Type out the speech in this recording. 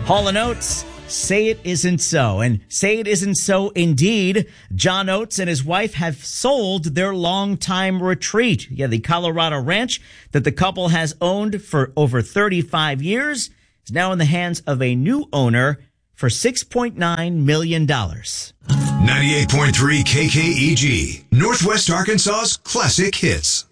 Hall & Oates, say it isn't so. And say it isn't so indeed. John Oates and his wife have sold their longtime retreat. Yeah, the Colorado ranch that the couple has owned for over 35 years is now in the hands of a new owner for $6.9 million. 98.3 KKEG, Northwest Arkansas's classic hits.